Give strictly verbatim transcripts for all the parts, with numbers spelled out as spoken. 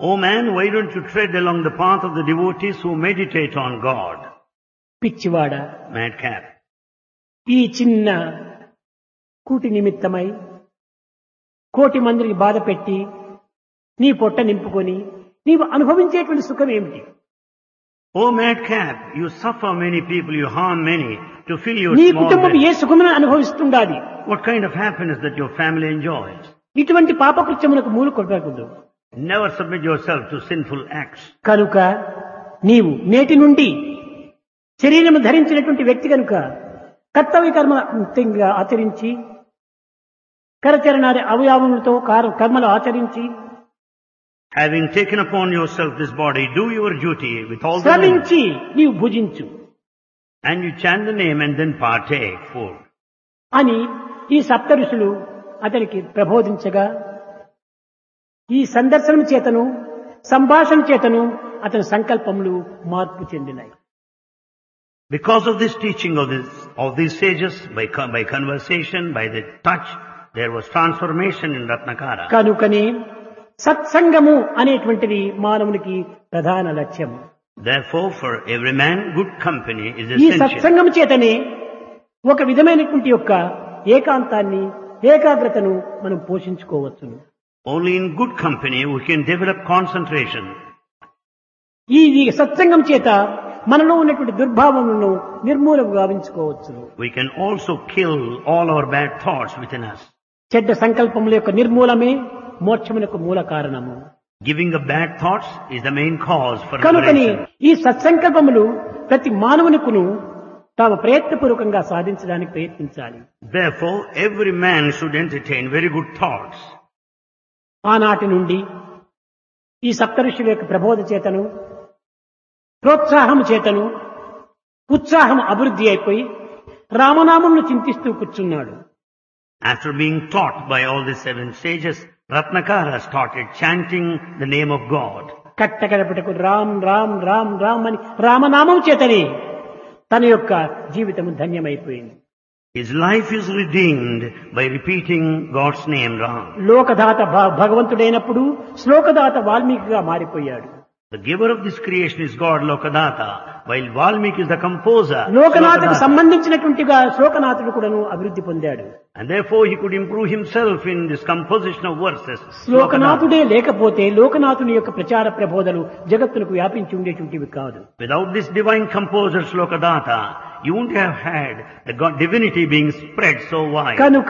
O man, why don't you tread along the path of the devotees who meditate on God? పిచ్చివాడ, Madcap. ఈ చిన్న కూటి నిమిత్తమై కోటి మందిని బాధ పెట్టి నీ పొట్ట నింపుకొని నీవు అనుభవించేటువంటి సుఖం ఏమిటి? O madcap, you suffer many people, you harm many to fill your నీ small కుటుంబం ఏ belly. సుఖమును అనుభవిస్తుండాలి? What kind of happiness that your family enjoys? ఇటువంటి పాపకృత్యములకు మూలు కొట్టకూడదు. Never submit yourself to sinful acts. కనుక నీవు నేటి నుండి శరీరము ధరించినటువంటి వ్యక్తి కనుక కర్తవ్య కర్మ అంతంగా ఆచరించి కరచరణాది అవయవములతో కార- కర్మలు ఆచరించి Having taken upon yourself this body, do your duty with all the శ్రమించి నీవు భుజించు and you chant the name and then partake food. అని ఈ సప్త ఋషులు అతనికి ప్రబోధించగా ఈ సందర్శనం చేతను సంభాషణ చేతను అతని సంకల్పములు మార్పు చెందినాయి. Because of this teaching of this of these sages, by con- by conversation, by the touch, there was transformation in Ratnakara. కనుకని సత్సంగము అనేటువంటిది మానవునికి ప్రధాన లక్ష్యం. Therefore, for every man, good company is ఈ essential. సత్సంగం చేతనే ఒక విధమైనటువంటి యొక్క ఏకాంతాన్ని ఏకాగ్రతను మనం పోషించుకోవచ్చును. Only in good company we can develop concentration. ఈ ఈ సత్సంగం చేత మనలో ఉన్నటువంటి దుర్భావములను నిర్మూలం గావించుకోవచ్చును. We can also kill all our bad thoughts within us. చెడ్డ సంకల్పముల యొక్క నిర్మూలమే మోక్షమునకు మూల కారణము. Giving up bad thoughts is the main cause for కనుకని liberation. ఈ సత్సంకల్పములు ప్రతి మానవునికును తాము ప్రయత్నపూర్వకంగా సాధించడానికి ప్రయత్నించాలి. Therefore, every man should entertain very good thoughts. ఆనాటి నుండి ఈ సప్తఋషుల యొక్క ప్రబోధ చేతను ప్రోత్సాహము చేతను ఉత్సాహం అభివృద్ధి అయిపోయి రామనామమును చింతిస్తూ కూర్చున్నాడు. After being taught by all the seven sages, Ratnakara started chanting the name of God. కట్టకడపటకు Ram Ram Ram Ram అని రామనామం చేతనే తన యొక్క జీవితము ధన్యమైపోయింది. His life is redeemed by repeating God's name Ram. లోకదాత భ- భగవంతుడైనప్పుడు శ్లోకదాత వాల్మీకిగా మారిపోయాడు. The giver of this creation is God Lokadata, while Valmiki is the composer. లోకనాథకు Slokadata. సంబంధించినటువంటిగా శ్లోకనాథుడు కూడాను అభివృద్ధి పొందాడు. And therefore he could improve himself in this composition of verses. Slokadata. శ్లోకనాథుడే లేకపోతే లోకనాథుని యొక్క ప్రచార ప్రబోధలు జగత్తులకు వ్యాపించి ఉండేటువంటివి కాదు. Without this divine composer Slokadata, you wouldn't have had the God divinity being spread so wide. కనుక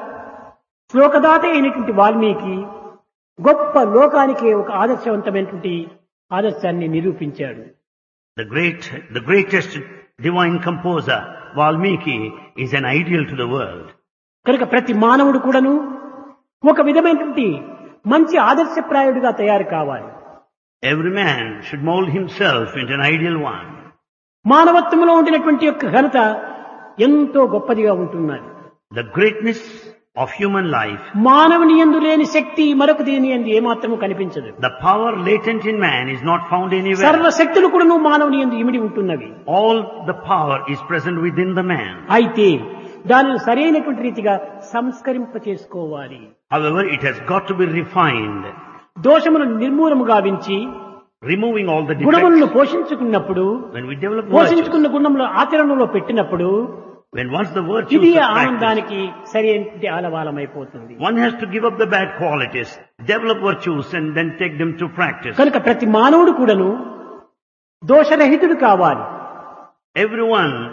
శ్లోకదాత అయినటువంటి వాల్మీకి గొప్ప లోకానికి ఒక ఆదర్శవంతమైనటువంటి ఆదర్శాన్ని నిరూపించాడు. The great, the greatest divine composer, Valmiki, is an ideal to the world. కనుక ప్రతి మానవుడు కూడాను ఒక విధమైనటువంటి మంచి ఆదర్శప్రాయుడిగా తయారు కావాలి. Every man should mold himself into an ideal one. మానవత్వంలో ఉండినటువంటి యొక్క ఘనత ఎంతో గొప్పదిగా ఉంటున్నది. The greatness of human life, మానవుని యందు లేని శక్తి మరొక దీని యందు ఏమాత్రము కనిపించదు. the power latent in man is not found anywhere. సర్వ శక్తులు కూడాను మానవుని యందు ఇమిడి ఉంటున్నవి. All the power is present within the man. అయితే దానిని సరైనటువంటి రీతిగా సంస్కరింప చేసుకోవాలి. However, it has got to be refined, దోషములను నిర్మూలము గావించి removing all the గుణములను defects. పోషించుకున్నప్పుడు When we develop virtues, పోషించుకున్న గుణములు ఆచరణలో పెట్టినప్పుడు when once the virtues ఇది are practiced, ఆనందానికి సరైనటువంటి ఆలవాలమైపోతుంది. one has to give up the bad qualities, develop virtues and then take them to practice. కనుక ప్రతి మానవుడు కూడాను దోషరహితుడు కావాలి. Everyone